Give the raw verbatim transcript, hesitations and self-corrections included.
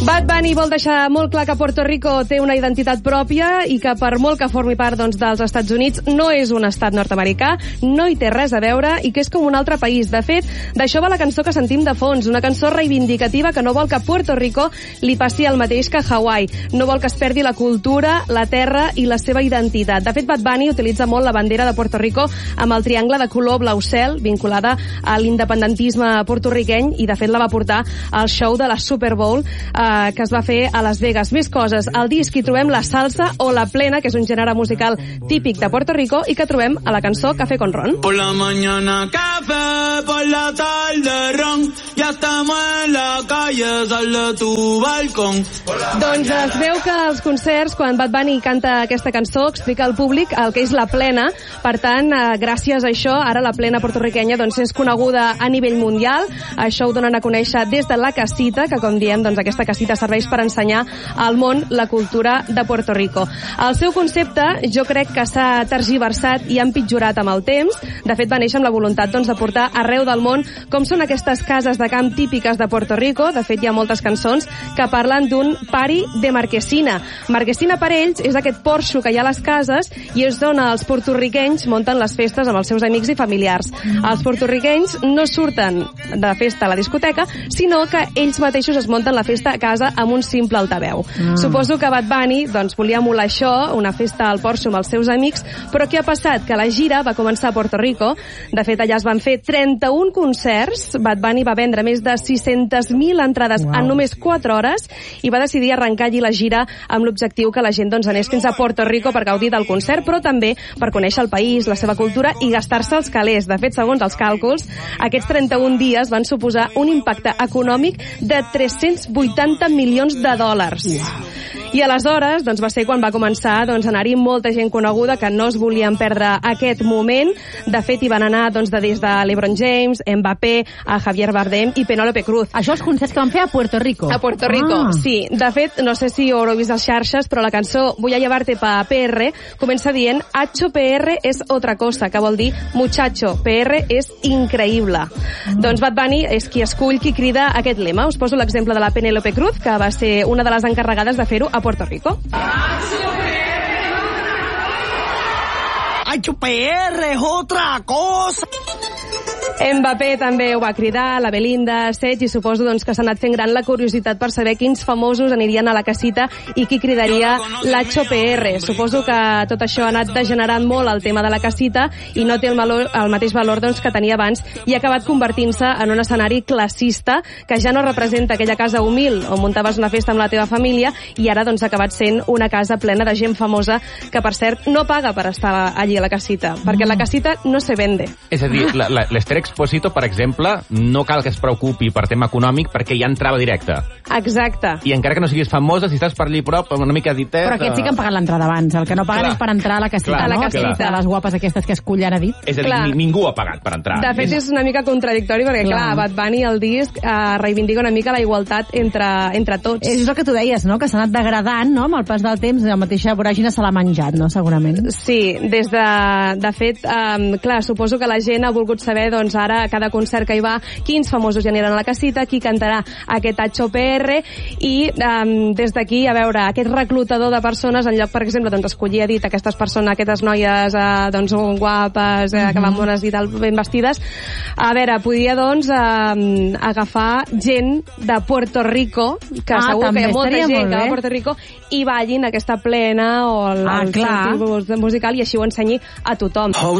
Bad Bunny vol deixar molt clar que Puerto Rico té una identitat pròpia i que per molt que formi part doncs, dels Estats Units no és un estat nord-americà, no hi té res a veure i que és com un altre país. De fet, d'això va la cançó que sentim de fons, una cançó reivindicativa que no vol que a Puerto Rico li passi el mateix que a Hawaii. No vol que es perdi la cultura, la terra i la seva identitat. De fet, Bad Bunny utilitza molt la bandera de Puerto Rico amb el triangle de color blau cel, vinculada a l'independentisme porto-riqueny, i de fet la va portar al show de la Super Bowl eh, que es va fer a Las Vegas. Més coses, al disc hi trobem la salsa o la plena, que és un gènere musical típic de Puerto Rico i que trobem a la cançó Café con Ron. Por la mañana café, por la tarde ron, ya estamos en la calle, sal de tu balcón. Doncs es veu que als concerts, quan Bad Bunny canta aquesta cançó, explica al públic el que és la plena. Per tant, eh, gràcies a això, ara la plena porto-riquenya doncs, és coneguda a nivell mundial. Això ho donen a conèixer des de la casita, que com diem, doncs, aquesta casita serveix per ensenyar al món la cultura de Puerto Rico. El seu concepte jo crec que s'ha tergiversat i ha empitjorat amb el temps. De fet, va néixer amb la voluntat doncs, de portar arreu del món com són aquestes cases de camp típiques de Puerto Rico. De fet, hi ha moltes cançons que parlen d'un party de Marquesina. Marquesina per ells és aquest porxo que hi ha a les cases i és on els porto-riquenys munten les festes amb els seus amics i familiars. Els porto-riquenys no surten de festa a la discoteca, sinó que ells mateixos es munten la festa a casa amb un simple altaveu. Mm. Suposo que Bad Bunny doncs, volia emular això, una festa al porxo amb els seus amics, però què ha passat? Que la gira va començar a Puerto Rico. De fet, allà es van fer trenta-un concerts. Bad Bunny va vendre més de sis-centes mil entrades wow. en només quatre hores i va decidir arrencar allí la gira amb l'objectiu que la gent doncs, anés fins a Puerto Rico per gaudir del concert, però també per conèixer el país, la seva cultura i gastar-se els calés. De fet, segons els càlculs, aquests trenta-un dies van suposar un impacte econòmic de tres-cents vuitanta milions de dòlars. I aleshores doncs, va ser quan va començar doncs, a anar-hi molta gent coneguda que no es volien perdre aquest moment. De fet, hi van anar doncs, de, des de LeBron James, Mbappé, a Javier Bardem i Penélope Cruz. Això els concerts que van fer a Puerto Rico. A Puerto Rico, ah. sí. De fet, no sé si ho haureu vist als xarxes, però la cançó Voy a llevarte pa P R comença dient H P R es otra cosa, que vol dir muchacho, P R és increïble. Mm. Doncs Bad Bunny és qui escull, qui crida aquest lema. Us poso l'exemple de la Penélope Cruz, que va ser una de les encarregades de fer-ho a Puerto Rico. H P R es otra cosa. Mbappé també ho va cridar, la Belinda, Sech, i suposo doncs, que s'ha anat fent gran la curiositat per saber quins famosos anirien a la casita i qui cridaria l'H P R. Suposo que tot això ha anat degenerant molt el tema de la casita i no té el, valor, el mateix valor doncs, que tenia abans i ha acabat convertint-se en un escenari classista que ja no representa aquella casa humil on muntaves una festa amb la teva família i ara doncs, ha acabat sent una casa plena de gent famosa que, per cert, no paga per estar allí a la casita, perquè la casita no se vende. És a dir, l'Esther Exposito, per exemple, no cal que es preocupi per tema econòmic perquè ja entrava directe. Exacte. I encara que no siguis famosa, si estàs per allí prop, una mica ditet... Però aquests sí que han pagat l'entrada abans. El que no paguen clar. És per entrar a la casita, clar, no? A la casita. A les guapes aquestes que escullen a dit. És a dir, ni, ningú ha pagat per entrar. De fet, és una mica contradictori perquè, clar, clar Bad Bunny, el disc, eh, reivindica una mica la igualtat entre, entre tots. És el que tu deies, no?, que s'ha anat degradant, no?, amb el pas del temps, la mateixa voràgina se l'ha menjat, no?, segurament. Sí, des de... De fet, eh, clar, suposo que la gent ha volgut saber, doncs, ara, a cada concert que hi va, quins famosos ja aniran a la casita, qui cantarà aquest H P R, i um, des d'aquí, a veure, aquest reclutador de persones, en lloc, per exemple, doncs, escollir a dit aquestes persones, aquestes noies eh, doncs, guapes, eh, que van bones i tal, ben vestides, a veure, podia, doncs, eh, agafar gent de Puerto Rico, que ah, segur que hi ha molta gent que va a bé. Puerto Rico, i ballin aquesta plena o el, ah, el seu tipus musical, i així ho ensenyi a tothom.